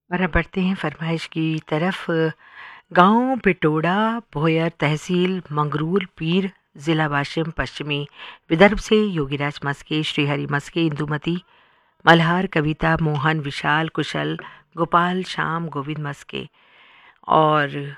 और अब बढ़ते हैं फरमाइश की तरफ। गांव पिटोड़ा, भोयर, तहसील मंगरूल, पीर, ज़िला वाशिम, पश्चिमी विदर्भ से योगीराज मस्के, श्रीहरि मस्के, इंदुमती, मल्हार, कविता, मोहन, विशाल, कुशल, गोपाल, श्याम, गोविंद मस्के। और